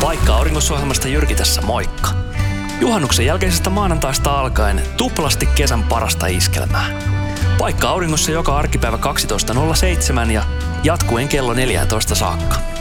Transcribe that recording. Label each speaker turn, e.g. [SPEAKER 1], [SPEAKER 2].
[SPEAKER 1] Paikka auringossa-ohjelmasta Jyrki tässä, moikka! Juhannuksen jälkeisestä maanantaista alkaen tuplasti kesän parasta iskelmää. Paikka auringossa joka arkipäivä 12.07 ja jatkuen kello 14 saakka.